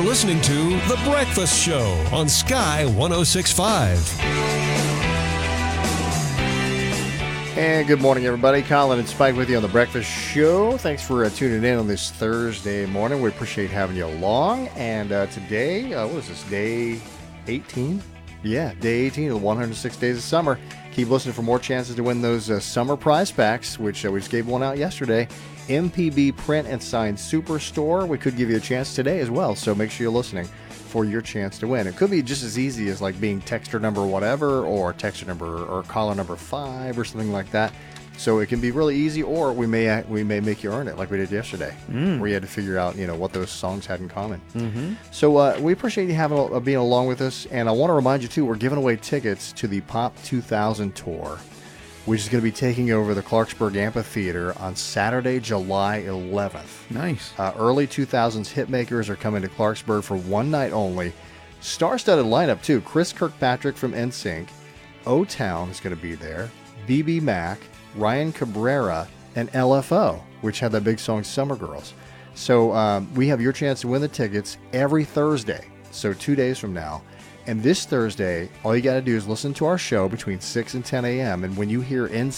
listening to The Breakfast Show on Sky 106.5. And good morning, everybody. Colin and Spike with you on The Breakfast Show. Thanks for tuning in on this Thursday morning. We appreciate having you along. And today, what is this, day 18? Yeah, day 18 of the 106 Days of Summer. Keep listening for more chances to win those summer prize packs, which we just gave one out yesterday. MPB Print and Sign Superstore. We could give you a chance today as well, so make sure you're listening for your chance to win. It could be just as easy as like being texter number whatever, or texter number or caller number 5 or something like that. So it can be really easy, or we may make you earn it like we did yesterday, where you had to figure out what those songs had in common. So we appreciate you being along with us, and I want to remind you too, we're giving away tickets to the Pop 2000 tour, which is going to be taking over the Clarksburg Amphitheater on Saturday, July 11th. Nice. Early 2000s hitmakers are coming to Clarksburg for one night only. Star-studded lineup, too. Chris Kirkpatrick from NSYNC. O-Town is going to be there. BB Mac, Ryan Cabrera, and LFO, which had that big song Summer Girls. So we have your chance to win the tickets every Thursday, so 2 days from now. And this Thursday, all you got to do is listen to our show between 6 and 10 a.m. And when you hear